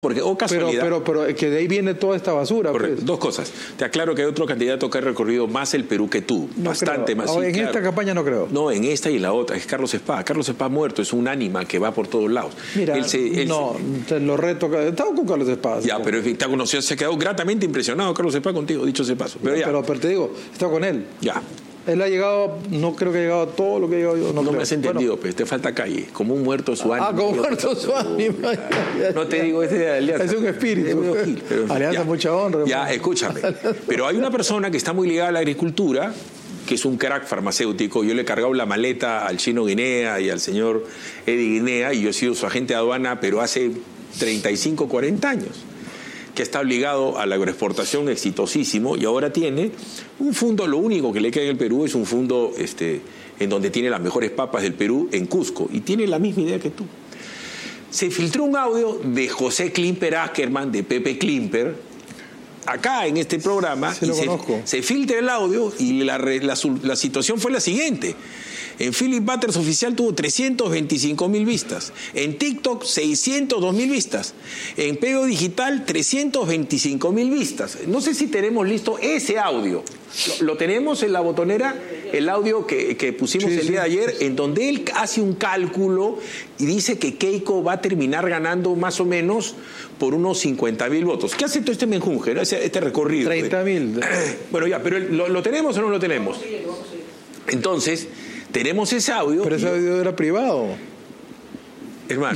Porque, o casualidad. Pero que de ahí viene toda esta basura. Correcto. Pues. Dos cosas. Te aclaro que hay otro candidato que ha recorrido más el Perú que tú. No bastante creo. más. Sí, en claro. esta campaña no creo. No, en esta y en la otra. Es Carlos Spa. Carlos Spa muerto. Es un ánima que va por todos lados. Mira, te lo reto. Estaba con Carlos Spa. Ya, pero te conoció, se quedó gratamente impresionado Carlos Spa contigo, dicho ese paso. Pero te digo, estaba con él. Ya. Él ha llegado, no creo que ha llegado a todo lo que he llegado yo. No me has entendido, pues, te falta calle. Como un muerto su ánima. Como muerto su ánima. No te digo, es de Alianza. Es un espíritu. Alianza, mucha honra. Ya, escúchame. Pero hay una persona que está muy ligada a la agricultura, que es un crack farmacéutico. Yo le he cargado la maleta al chino Guinea y al señor Eddie Guinea, y yo he sido su agente de aduana, pero hace 35, 40 años. Que está ligado a la agroexportación exitosísimo y ahora tiene un fondo, lo único que le queda en el Perú es un fondo en donde tiene las mejores papas del Perú en Cusco y tiene la misma idea que tú. Se filtró un audio de José Klimper Ackerman, de Pepe Klimper, acá en este programa, sí, y se filtra el audio y la situación fue la siguiente. En Philip Butters oficial tuvo 325.000 vistas. En TikTok, 602.000 vistas. En Pego Digital, 325.000 vistas. No sé si tenemos listo ese audio. Lo tenemos en la botonera, el audio que pusimos el día de ayer, en donde él hace un cálculo y dice que Keiko va a terminar ganando más o menos por unos 50.000 votos. ¿Qué hace todo este menjunje, ¿no? Este recorrido? 30.000. Bueno, ya, pero ¿lo tenemos o no lo tenemos? Entonces, tenemos ese audio. Pero ese audio era privado. Hermano,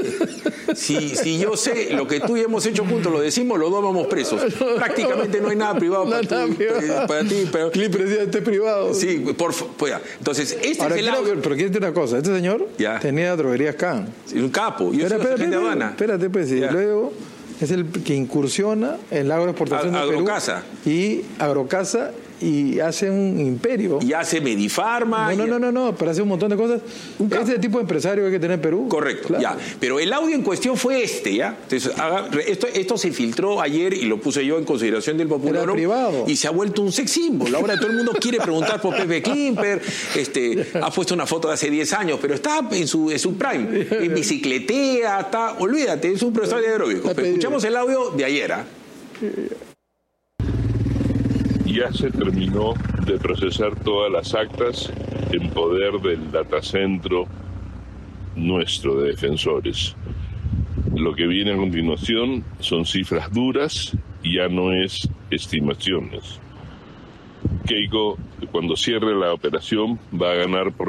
si yo sé lo que tú y hemos hecho juntos, lo decimos, los dos vamos presos. Prácticamente no hay nada privado para ti. Pero Klimper decía, este privado. Sí, pues ya. Entonces, ahora, es el audio. Pero quiero decir una cosa, este señor tenía droguerías Can. Un capo. Yo soy agente de Habana. Espérate, pues, y luego es el que incursiona en la agroexportación de Agrocasa. Perú y Agrocasa, y hace un imperio. Y hace Medifarma. No, pero hace un montón de cosas. Ese tipo de empresario hay que tener en Perú. Correcto, claro. Ya. Pero el audio en cuestión fue ¿ya? Entonces, esto se filtró ayer y lo puse yo en consideración del Popular. Era privado. Y se ha vuelto un sex symbol. Ahora todo el mundo quiere preguntar por Pepe Klimper. Ha puesto una foto de hace 10 años, pero está en su prime. En bicicletea, olvídate, es un profesor de aeróbico. Pero escuchamos el audio de ayer, Ya se terminó de procesar todas las actas en poder del datacentro nuestro de defensores. Lo que viene a continuación son cifras duras y ya no es estimaciones. Keiko, cuando cierre la operación, va a ganar por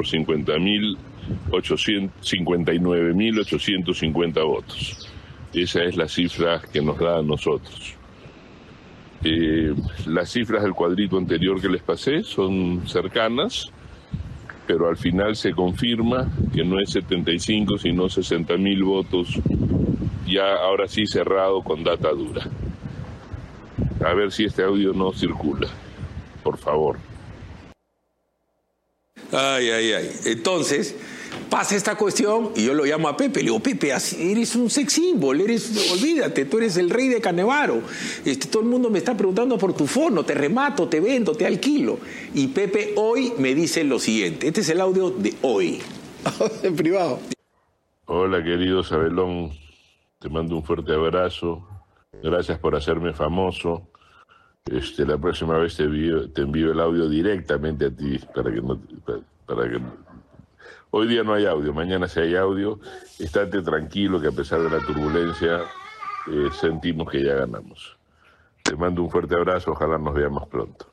59.850 votos. Esa es la cifra que nos da a nosotros. Las cifras del cuadrito anterior que les pasé son cercanas, pero al final se confirma que no es 75, sino 60.000 votos, ya ahora sí cerrado con data dura. A ver si este audio no circula, por favor. Ay. Entonces, pasa esta cuestión y yo lo llamo a Pepe. Le digo, Pepe, eres un sex symbol, olvídate, tú eres el rey de Canevaro. Todo el mundo me está preguntando por tu fono, te remato, te vendo, te alquilo. Y Pepe hoy me dice lo siguiente. Este es el audio de hoy. En privado. Hola, querido Sabelón. Te mando un fuerte abrazo. Gracias por hacerme famoso. La próxima vez te envío el audio directamente a ti para que hoy día no hay audio, mañana sí hay audio. Estate tranquilo que a pesar de la turbulencia sentimos que ya ganamos. Te mando un fuerte abrazo, ojalá nos veamos pronto.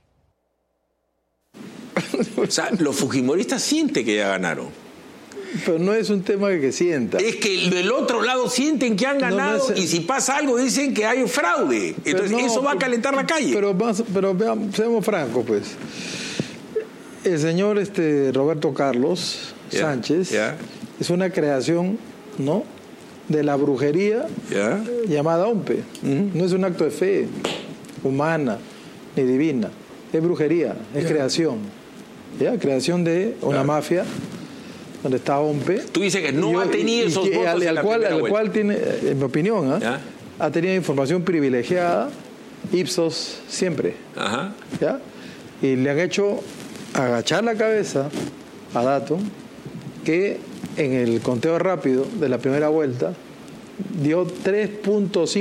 O sea, los fujimoristas sienten que ya ganaron. Pero no es un tema que sienta. Es que del otro lado sienten que han ganado y si pasa algo dicen que hay fraude. Entonces eso va a calentar la calle. Pero veamos, seamos francos, pues. El señor Roberto Carlos Sánchez es una creación, ¿no?, de la brujería llamada OMPE. No es un acto de fe humana ni divina. Es brujería, es creación. Creación de una mafia donde está OMPE. Tú dices que no ha tenido esos votos al cual tiene, en mi opinión, ha tenido información privilegiada, Ipsos siempre. Y le han hecho agachar la cabeza a Dato, que en el conteo rápido de la primera vuelta dio 3.5